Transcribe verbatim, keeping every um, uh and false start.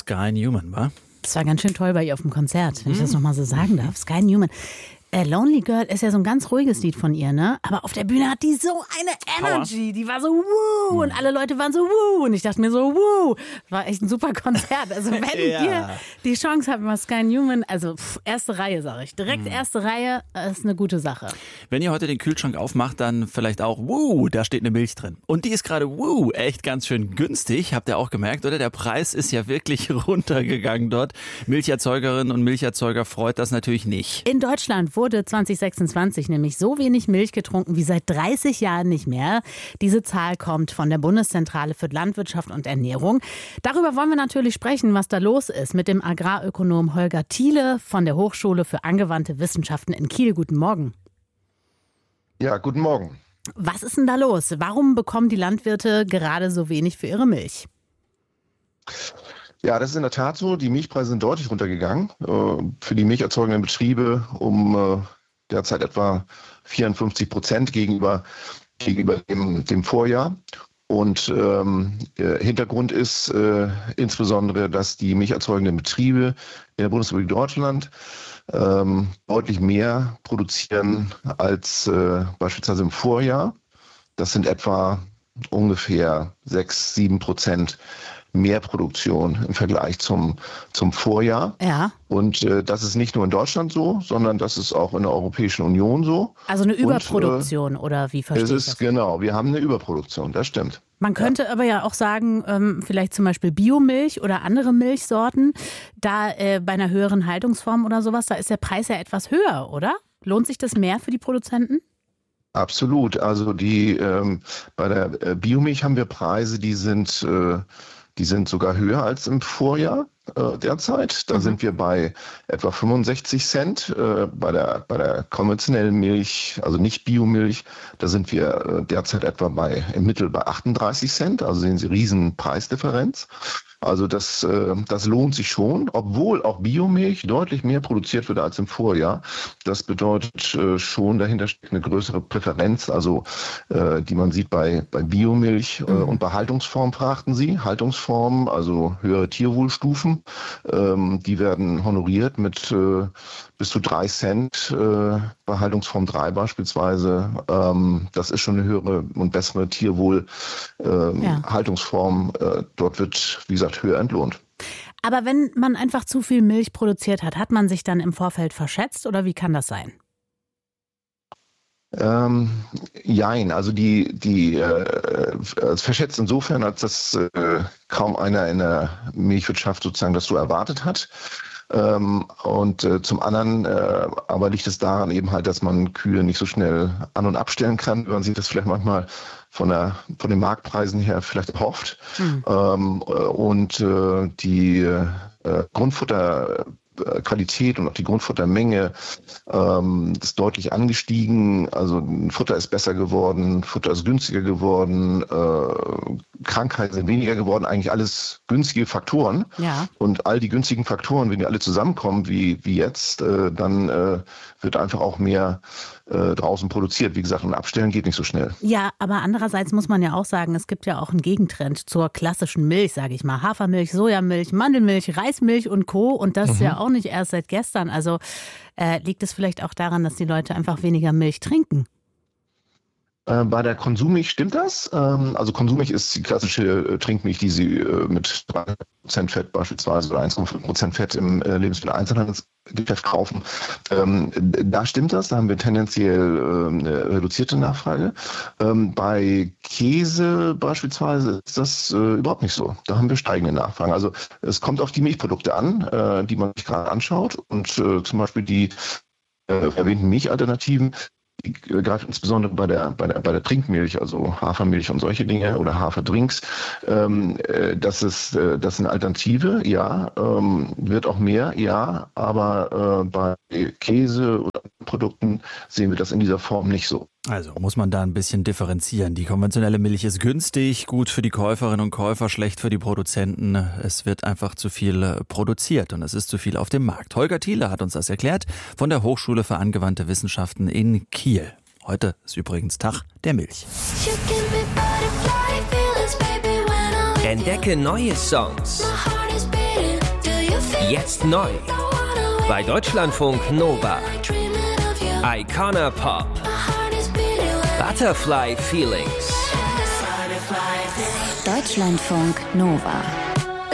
Sky Newman, wa? Das war ganz schön toll bei ihr auf dem Konzert, wenn ich das nochmal so sagen darf. Sky Newman. Äh, Lonely Girl ist ja so ein ganz ruhiges Lied von ihr, ne? Aber auf der Bühne hat die so eine Energy. Die war so wuh und alle Leute waren so wuh. Und ich dachte mir so wuh. War echt ein super Konzert. Also wenn Ja. ihr die Chance habt, mal Sky Newman, also pff, erste Reihe, sage ich. Direkt erste Reihe ist eine gute Sache. Wenn ihr heute den Kühlschrank aufmacht, dann vielleicht auch, wuh, da steht eine Milch drin. Und die ist gerade, wuh, echt ganz schön günstig. Habt ihr auch gemerkt, oder? Der Preis ist ja wirklich runtergegangen dort. Milcherzeugerinnen und Milcherzeuger freut das natürlich nicht. In Deutschland wurde zwanzig sechsundzwanzig nämlich so wenig Milch getrunken wie seit dreißig Jahren nicht mehr. Diese Zahl kommt von der Bundeszentrale für Landwirtschaft und Ernährung. Darüber wollen wir natürlich sprechen, was da los ist, mit dem Agrarökonom Holger Thiele von der Hochschule für angewandte Wissenschaften in Kiel. Guten Morgen. Ja, guten Morgen. Was ist denn da los? Warum bekommen die Landwirte gerade so wenig für ihre Milch? Ja, das ist in der Tat so. Die Milchpreise sind deutlich runtergegangen. Äh, Für die milcherzeugenden Betriebe um äh, derzeit etwa vierundfünfzig Prozent gegenüber, gegenüber dem, dem Vorjahr. Und ähm, äh, Hintergrund ist äh, insbesondere, dass die milcherzeugenden Betriebe in der Bundesrepublik Deutschland ähm, deutlich mehr produzieren als äh, beispielsweise im Vorjahr. Das sind etwa ungefähr sechs, sieben Prozent mehr Produktion im Vergleich zum, zum Vorjahr. Ja. Und äh, das ist nicht nur in Deutschland so, sondern das ist auch in der Europäischen Union so. Also eine Und, Überproduktion, oder wie verstehe es ich ist das? genau, wir haben eine Überproduktion, das stimmt. Man könnte aber ja auch sagen, ähm, vielleicht zum Beispiel Biomilch oder andere Milchsorten, da äh, bei einer höheren Haltungsform oder sowas, da ist der Preis ja etwas höher, oder? Lohnt sich das mehr für die Produzenten? Absolut. Also die ähm, bei der äh, Biomilch haben wir Preise, die sind äh, die sind sogar höher als im Vorjahr äh, derzeit. Da Mhm. sind wir bei etwa fünfundsechzig Cent. Äh, bei der bei der konventionellen Milch, also nicht Biomilch, da sind wir äh, derzeit etwa bei im Mittel bei achtunddreißig Cent. Also sehen Sie, riesen Preisdifferenz. Also das, äh, das lohnt sich schon, obwohl auch Biomilch deutlich mehr produziert wird als im Vorjahr. Das bedeutet äh, schon, dahinter steckt eine größere Präferenz, also äh, die man sieht bei, bei Biomilch äh, und bei Haltungsform, fragten Sie. Haltungsformen, also höhere Tierwohlstufen, ähm, die werden honoriert mit äh, bis zu drei Cent äh, bei Haltungsform drei beispielsweise. Ähm, das ist schon eine höhere und bessere Tierwohl ähm, Ja. Haltungsform. Äh, dort wird, wie gesagt, höher entlohnt. Aber wenn man einfach zu viel Milch produziert hat, hat man sich dann im Vorfeld verschätzt oder wie kann das sein? Ähm, jein, also die, die äh, es verschätzt insofern, als dass äh, kaum einer in der Milchwirtschaft sozusagen das so erwartet hat. Ähm, und äh, zum anderen äh, aber liegt es daran eben halt, dass man Kühe nicht so schnell an- und abstellen kann, wenn man sich das vielleicht manchmal von der von den Marktpreisen her vielleicht erhofft. Hm. Ähm, äh, und äh, die äh, Grundfutter Qualität und auch die Grundfuttermenge ähm, ist deutlich angestiegen. Also Futter ist besser geworden, Futter ist günstiger geworden, äh, Krankheiten sind weniger geworden. Eigentlich alles günstige Faktoren. Ja. Und all die günstigen Faktoren, wenn die alle zusammenkommen, wie, wie jetzt, äh, dann äh, wird einfach auch mehr äh, draußen produziert. Wie gesagt, und abstellen geht nicht so schnell. Ja, aber andererseits muss man ja auch sagen, es gibt ja auch einen Gegentrend zur klassischen Milch, sage ich mal. Hafermilch, Sojamilch, Mandelmilch, Reismilch und Co. Und das Mhm. ja auch nicht erst seit gestern. Also äh, liegt es vielleicht auch daran, dass die Leute einfach weniger Milch trinken? Äh, Bei der Konsummilch stimmt das. Ähm, Also Konsummilch ist die klassische äh, Trinkmilch, die Sie äh, mit drei Prozent Fett beispielsweise oder eins Komma fünf Prozent Fett im äh, Lebensmitteleinzelhandelsgeschäft kaufen. Ähm, d- Da stimmt das, da haben wir tendenziell äh, eine reduzierte Nachfrage. Ähm, Bei Käse beispielsweise ist das äh, überhaupt nicht so. Da haben wir steigende Nachfragen. Also es kommt auf die Milchprodukte an, äh, die man sich gerade anschaut. Und äh, zum Beispiel die äh, erwähnten Milchalternativen, die greift insbesondere bei der, bei der, bei der Trinkmilch, also Hafermilch und solche Dinge oder Haferdrinks. Ähm, äh, das ist, äh, das ist eine Alternative, ja, ähm, wird auch mehr, ja, aber äh, bei Käse oder Produkten sehen wir das in dieser Form nicht so. Also muss man da ein bisschen differenzieren. Die konventionelle Milch ist günstig, gut für die Käuferinnen und Käufer, schlecht für die Produzenten. Es wird einfach zu viel äh, produziert und es ist zu viel auf dem Markt. Holger Thiele hat uns das erklärt von der Hochschule für angewandte Wissenschaften in Kiel. Heute ist übrigens Tag der Milch. Entdecke neue Songs. Jetzt neu bei Deutschlandfunk Nova. Icona Pop. Butterfly Feelings. Deutschlandfunk Nova.